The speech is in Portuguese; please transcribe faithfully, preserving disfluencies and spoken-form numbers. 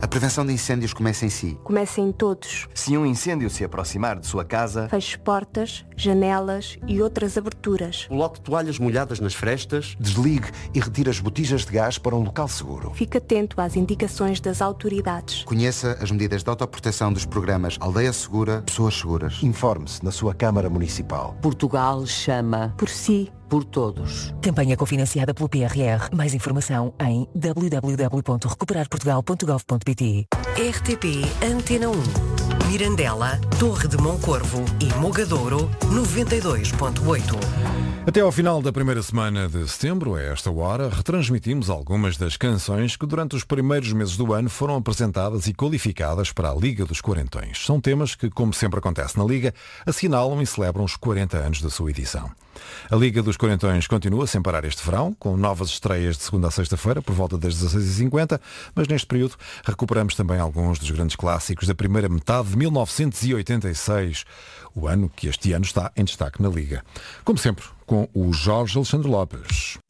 A prevenção de incêndios começa em si. Começa em todos. Se um incêndio se aproximar de sua casa, feche portas, janelas e outras aberturas. Coloque toalhas molhadas nas frestas. Desligue e retire as botijas de gás para um local seguro. Fique atento às indicações das autoridades. Conheça as medidas de autoproteção dos programas Aldeia Segura, Pessoas Seguras. Informe-se na sua Câmara Municipal. Portugal chama por si. Por todos. Campanha cofinanciada pelo P R R. Mais informação em w w w ponto recuperar portugal ponto gov ponto p t. R T P Antena um. Mirandela, Torre de Moncorvo e Mogadouro, noventa e dois ponto oito. Até ao final da primeira semana de setembro, a esta hora, retransmitimos algumas das canções que durante os primeiros meses do ano foram apresentadas e qualificadas para a Liga dos Quarentões. São temas que, como sempre acontece na Liga, assinalam e celebram os quarenta anos da sua edição. A Liga dos Quarentões continua sem parar este verão, com novas estreias de segunda a sexta-feira, por volta das dezasseis e cinquenta, mas neste período recuperamos também alguns dos grandes clássicos da primeira metade de mil novecentos e oitenta e seis, o ano que este ano está em destaque na Liga. Como sempre, com o Jorge Alexandre Lopes.